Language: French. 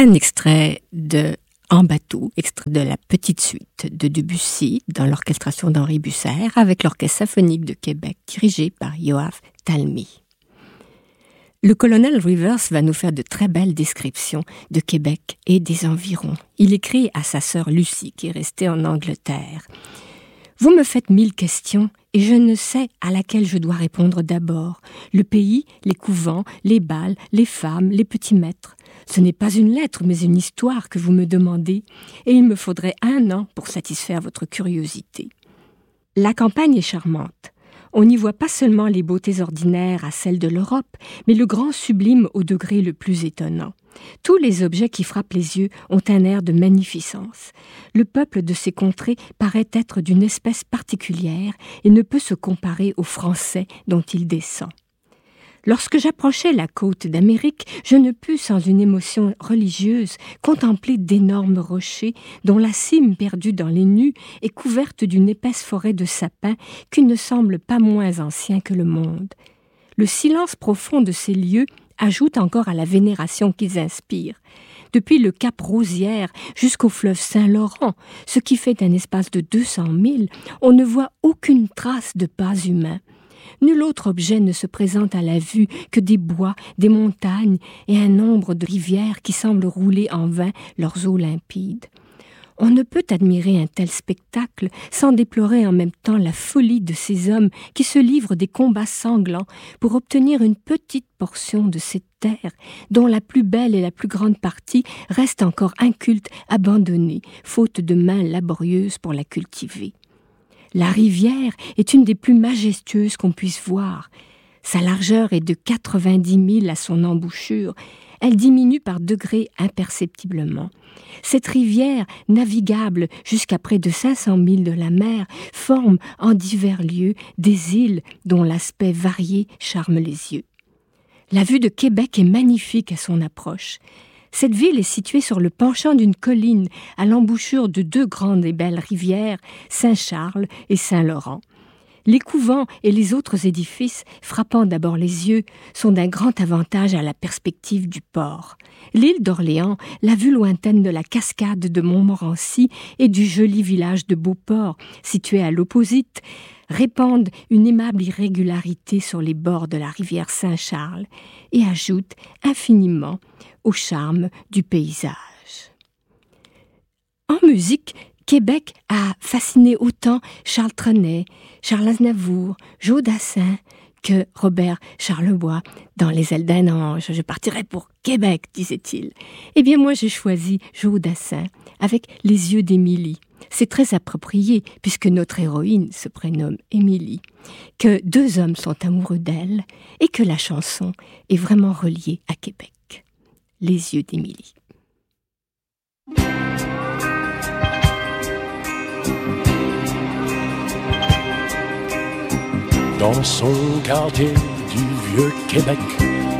un extrait de En bateau, extrait de la petite suite de Debussy dans l'orchestration d'Henri Busser avec l'Orchestre symphonique de Québec dirigé par Yoav Talmy. Le colonel Rivers va nous faire de très belles descriptions de Québec et des environs. Il écrit à sa sœur Lucie qui est restée en Angleterre. « Vous me faites 1000 questions et je ne sais à laquelle je dois répondre d'abord. Le pays, les couvents, les bals, les femmes, les petits maîtres. Ce n'est pas une lettre, mais une histoire que vous me demandez, et il me faudrait 1 an pour satisfaire votre curiosité. La campagne est charmante. On n'y voit pas seulement les beautés ordinaires à celles de l'Europe, mais le grand sublime au degré le plus étonnant. Tous les objets qui frappent les yeux ont un air de magnificence. Le peuple de ces contrées paraît être d'une espèce particulière et ne peut se comparer aux Français dont il descend. Lorsque j'approchais la côte d'Amérique, je ne pus, sans une émotion religieuse, contempler d'énormes rochers dont la cime perdue dans les nues est couverte d'une épaisse forêt de sapins qui ne semble pas moins ancien que le monde. Le silence profond de ces lieux ajoute encore à la vénération qu'ils inspirent. Depuis le cap Rosière jusqu'au fleuve Saint-Laurent, ce qui fait un espace de 200 000, on ne voit aucune trace de pas humain. Nul autre objet ne se présente à la vue que des bois, des montagnes et un nombre de rivières qui semblent rouler en vain leurs eaux limpides. On ne peut admirer un tel spectacle sans déplorer en même temps la folie de ces hommes qui se livrent des combats sanglants pour obtenir une petite portion de cette terre dont la plus belle et la plus grande partie reste encore inculte, abandonnée, faute de mains laborieuses pour la cultiver. La rivière est une des plus majestueuses qu'on puisse voir. Sa largeur est de 90 000 à son embouchure. Elle diminue par degrés imperceptiblement. Cette rivière, navigable jusqu'à près de 500 000 de la mer, forme en divers lieux des îles dont l'aspect varié charme les yeux. La vue de Québec est magnifique à son approche. Cette ville est située sur le penchant d'une colline à l'embouchure de 2 grandes et belles rivières, Saint-Charles et Saint-Laurent. Les couvents et les autres édifices, frappant d'abord les yeux, sont d'un grand avantage à la perspective du port. L'île d'Orléans, la vue lointaine de la cascade de Montmorency et du joli village de Beauport, situé à l'opposite, répandent une aimable irrégularité sur les bords de la rivière Saint-Charles et ajoutent infiniment au charme du paysage. En musique, Québec a fasciné autant Charles Trenet, Charles Aznavour, Joe Dassin que Robert Charlebois dans Les ailes d'un ange. Je partirai pour Québec, disait-il. Eh bien, moi, j'ai choisi Joe Dassin avec Les yeux d'Émilie. C'est très approprié puisque notre héroïne se prénomme Émilie, que 2 hommes sont amoureux d'elle et que la chanson est vraiment reliée à Québec. Les yeux d'Émilie. Dans son quartier du vieux Québec,